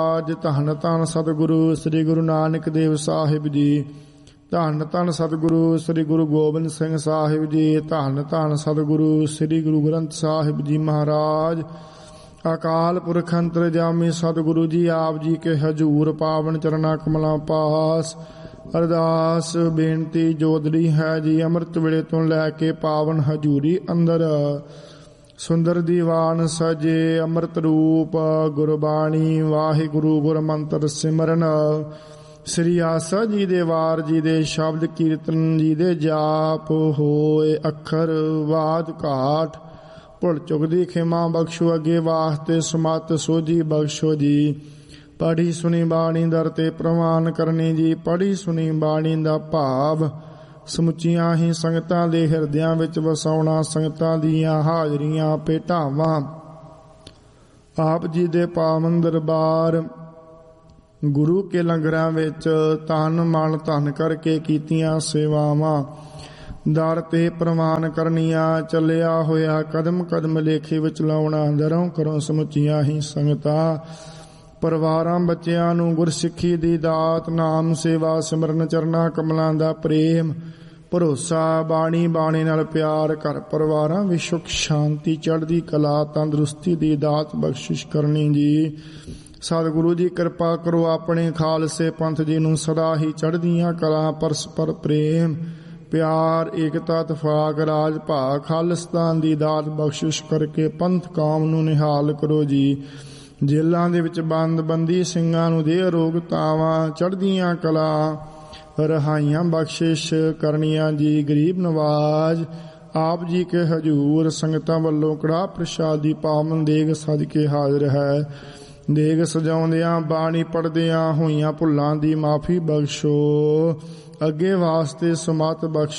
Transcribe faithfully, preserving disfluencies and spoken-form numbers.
ਅੱਜ ਧੰਨ ਧੰਨ ਸਤਿਗੁਰੂ ਸ੍ਰੀ ਗੁਰੂ ਨਾਨਕ ਦੇਵ ਸਾਹਿਬ ਜੀ। ਧੰਨ ਧੰਨ ਸਤਿਗੁਰੂ ਸ੍ਰੀ ਗੁਰੂ ਗੋਬਿੰਦ ਸਿੰਘ ਸਾਹਿਬ ਜੀ। ਧੰਨ ਧੰਨ ਸਤਿਗੁਰੂ ਸ੍ਰੀ ਗੁਰੂ ਗ੍ਰੰਥ ਸਾਹਿਬ ਜੀ ਮਹਾਰਾਜ। ਅਕਾਲ ਪੁਰਖ ਅੰਤਰਜਾਮੀ ਸਤਿਗੁਰੂ ਜੀ ਆਪ ਜੀ ਕੇ ਹਜੂਰ ਪਾਵਨ ਚਰਨਾ ਕਮਲਾਂ ਪਾਸ ਅਰਦਾਸ ਬੇਨਤੀ ਜੋਦੜੀ ਹੈ ਜੀ। ਅੰਮ੍ਰਿਤ ਵੇਲੇ ਤੋਂ ਲੈ ਕੇ ਪਾਵਨ ਹਜੂਰੀ ਅੰਦਰ ਸੁੰਦਰ ਦੀਵਾਨ ਸਜੇ ਅੰਮ੍ਰਿਤ ਰੂਪ ਗੁਰਬਾਣੀ ਵਾਹਿਗੁਰੂ ਗੁਰ ਮੰਤਰ ਸਿਮਰਨ ਸ੍ਰੀ ਆਸਾ ਜੀ ਦੇ ਵਾਰ ਜੀ ਦੇ ਸ਼ਬਦ ਕੀਰਤਨ ਜੀ ਦੇ ਜਾਪ ਹੋਏ ਅੱਖਰ ਬਾਦ ਘਾਟ ਭੁੱਲ ਚੁੱਕ ਦੀ ਖਿਮਾ ਬਖਸ਼ੋ ਅੱਗੇ ਵਾਸਤੇ ਸਮਤ ਸੋਝੀ ਬਖਸ਼ੋ ਜੀ। ਪੜ੍ਹੀ ਸੁਣੀ ਬਾਣੀ ਦਰ ਤੇ ਪ੍ਰਵਾਨ ਕਰਨੀ ਜੀ। ਪੜ੍ਹੀ ਸੁਣੀ ਬਾਣੀ ਦਾ ਭਾਵ ਸਮੁੱਚੀਆਂ ਹੀ ਸੰਗਤਾਂ ਦੇ ਹਿਰਦਿਆਂ ਵਿੱਚ ਵਸਾਉਣਾ। ਸੰਗਤਾਂ ਦੀਆਂ ਹਾਜ਼ਰੀਆਂ ਭੇਟਾਵਾਂ ਆਪ ਜੀ ਦੇ ਪਾਵਨ ਦਰਬਾਰ ਗੁਰੂ ਕੇ ਲੰਗਰਾਂ ਵਿੱਚ ਤਨ ਮਨ ਧਨ ਕਰਕੇ ਕੀਤੀਆਂ ਸੇਵਾਵਾਂ ਦਰ ਤੇ ਪ੍ਰਵਾਨ ਕਰਨੀਆਂ। ਚੱਲਿਆ ਹੋਇਆ ਕਦਮ ਕਦਮ ਲੇਖੇ ਵਿੱਚ ਲਾਉਣਾ। ਦਰੋਂ ਕਰੋ ਸਮੁੱਚੀਆਂ ਹੀ ਸੰਗਤਾਂ ਪਰਿਵਾਰਾਂ ਬੱਚਿਆਂ ਨੂੰ ਗੁਰਸਿੱਖੀ ਦੀ ਦਾਤ ਨਾਮ ਸੇਵਾ ਸਿਮਰਨ ਚਰਨਾ ਕਮਲਾਂ ਦਾ ਪ੍ਰੇਮ ਭਰੋਸਾ ਬਾਣੀ ਬਾਣੀ ਨਾਲ ਪਿਆਰ ਘਰ ਪਰਿਵਾਰਾਂ ਵਿੱਚ ਸੁਖ ਸ਼ਾਂਤੀ ਚੜ੍ਹਦੀ ਕਲਾ ਤੰਦਰੁਸਤੀ ਦੀ ਦਾਤ ਬਖਸ਼ਿਸ਼ ਕਰਨੀ ਜੀ। ਸਤਿਗੁਰੂ ਜੀ ਕਿਰਪਾ ਕਰੋ ਆਪਣੇ ਖਾਲਸੇ ਪੰਥ ਜੀ ਨੂੰ ਸਦਾ ਹੀ ਚੜ੍ਹਦੀਆਂ ਕਲਾ ਪਰਸਪਰ ਪ੍ਰੇਮ ਪਿਆਰ ਏਕਤਾ ਇਤਫਾਕ ਰਾਜ ਭਾ ਖਾਲਿਸਤਾਨ ਦੀ ਦਾਤ ਬਖਸ਼ਿਸ਼ ਕਰਕੇ ਪੰਥ ਕੌਮ ਨੂੰ ਨਿਹਾਲ ਕਰੋ ਜੀ। ਜੇਲ੍ਹਾਂ ਦੇ ਵਿੱਚ ਬੰਦ ਬੰਦੀ ਸਿੰਘਾਂ ਨੂੰ ਦੇ ਅਰੋਗਤਾਵਾਂ ਚੜ੍ਹਦੀਆਂ ਕਲਾ ਰਹਾਈਆਂ ਬਖਸ਼ਿਸ਼ ਕਰਨੀਆਂ ਜੀ। ਗਰੀਬ ਨਵਾਜ ਆਪ ਜੀ ਕੇ ਹਜੂਰ ਸੰਗਤਾਂ ਵੱਲੋਂ ਕੜਾਹ ਪ੍ਰਸ਼ਾਦ ਦੀ ਪਾਵਨ ਦੇਗ ਸਦਕੇ ਹਾਜ਼ਰ ਹੈ। ਦੇਗ ਸਜਾਉਂਦਿਆਂ ਬਾਣੀ ਪੜ੍ਹਦਿਆਂ ਹੋਈਆਂ ਭੁੱਲਾਂ ਦੀ ਮਾਫੀ ਬਖਸ਼ੋ। ਅੱਗੇ ਵਾਸਤੇ ਸਮਤ ਬਖਸ਼